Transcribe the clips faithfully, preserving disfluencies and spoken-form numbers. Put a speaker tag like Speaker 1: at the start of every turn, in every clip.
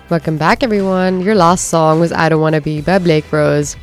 Speaker 1: Welcome back, everyone. Your last song was I Don't Wanna Be by Blake Rose.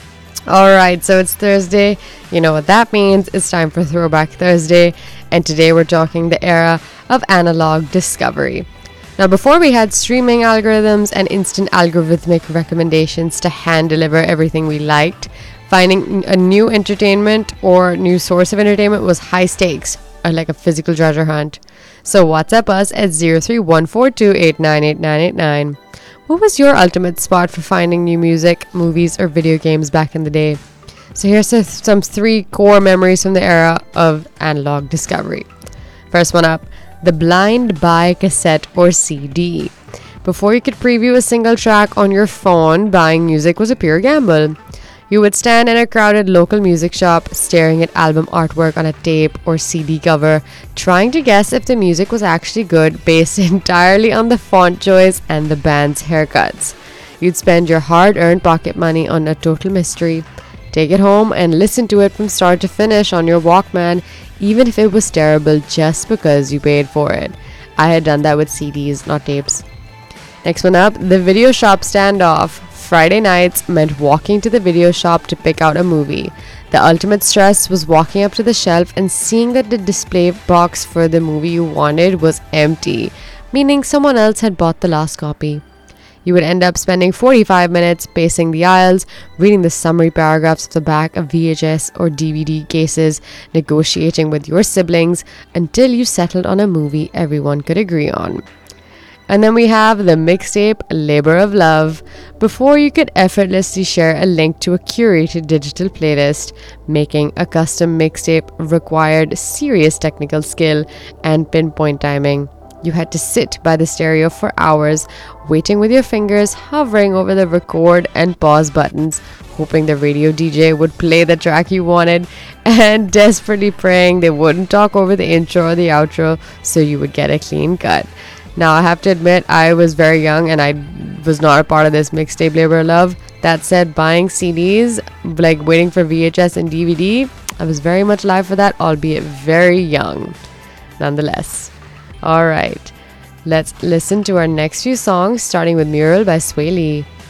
Speaker 1: Alright, so it's Thursday. You know what that means. It's time for Throwback Thursday. And today we're talking the era of analog discovery. Now, before we had streaming algorithms and instant algorithmic recommendations to hand deliver everything we liked, finding a new entertainment or new source of entertainment was high stakes, or like a physical treasure hunt. So WhatsApp us at zero three one four two eight nine eight nine eight nine. What was your ultimate spot for finding new music, movies, or video games back in the day? So here's some three core memories from the era of analog discovery. First one up, the blind buy cassette or C D. Before you could preview a single track on your phone, buying music was a pure gamble. You would stand in a crowded local music shop, staring at album artwork on a tape or C D cover, trying to guess if the music was actually good based entirely on the font choice and the band's haircuts. You'd spend your hard-earned pocket money on a total mystery, take it home and listen to it from start to finish on your Walkman, even if it was terrible just because you paid for it. I had done that with C Ds, not tapes. Next one up, the video shop standoff. Friday nights meant walking to the video shop to pick out a movie. The ultimate stress was walking up to the shelf and seeing that the display box for the movie you wanted was empty, meaning someone else had bought the last copy. You would end up spending forty-five minutes pacing the aisles, reading the summary paragraphs of the back of V H S or D V D cases, negotiating with your siblings until you settled on a movie everyone could agree on. And then we have the mixtape labor of love. Before you could effortlessly share a link to a curated digital playlist, making a custom mixtape required serious technical skill and pinpoint timing. You had to sit by the stereo for hours, waiting with your fingers hovering over the record and pause buttons, hoping the radio D J would play the track you wanted, and desperately praying they wouldn't talk over the intro or the outro so you would get a clean cut. Now, I have to admit, I was very young and I was not a part of this mixtape labor of love. That said, buying C Ds, like waiting for V H S and D V D, I was very much alive for that, albeit very young, nonetheless. Alright, let's listen to our next few songs, starting with Mural by Sway Lee.